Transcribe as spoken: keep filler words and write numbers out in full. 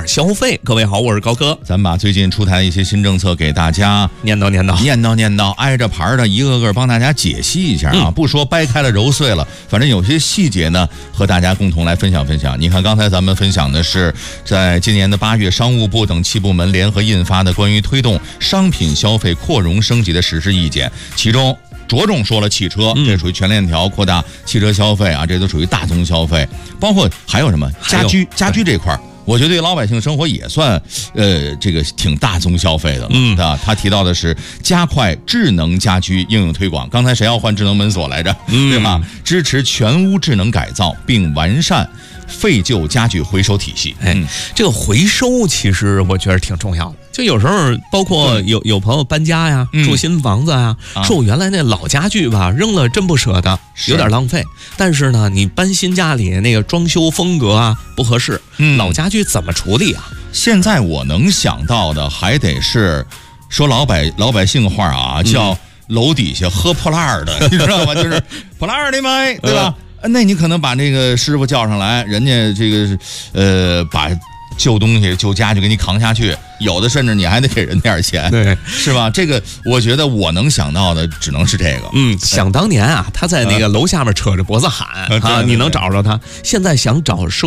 法消费。各位好，我是高科， 咱们把最近出台的一些新政策给大家念叨念叨， 念叨念叨，挨着牌的一个个帮大家解析一下啊，嗯、不说掰开了揉碎了，反正有些细节呢和大家共同来分享分享。你看，刚才咱们分享的是在今年的八月，商务部等七部门联合印发的关于推动商品消费扩容升级的实施意见，其中着重说了汽车，这属于全链条扩大汽车消费啊，这都属于大宗消费。包括还有什么家居，家居这块我觉得对老百姓生活也算，呃，这个挺大宗消费的了。嗯，啊，他提到的是加快智能家居应用推广。刚才谁要换智能门锁来着？嗯、对吧？支持全屋智能改造，并完善废旧家具回收体系。 哎，嗯、这个回收其实我觉得挺重要的。就有时候，包括有有朋友搬家呀，嗯、住新房子呀，啊、说我原来那老家具吧扔了真不舍得，有点浪费。但是呢，你搬新家里那个装修风格啊不合适，嗯、老家具怎么处理啊？ 现在我能想到的还得是说老百老百姓话啊，叫楼底下喝破烂的，嗯、你知道吗？就是破烂的买，对吧？呃、那你可能把这个师傅叫上来，人家这个呃把旧东西旧家具给你扛下去，有的甚至你还得给人点钱，对，是吧？这个我觉得我能想到的只能是这个。 嗯，想当年啊，他在那个楼下面扯着脖子喊、呃、啊，你能找着他。现在想找收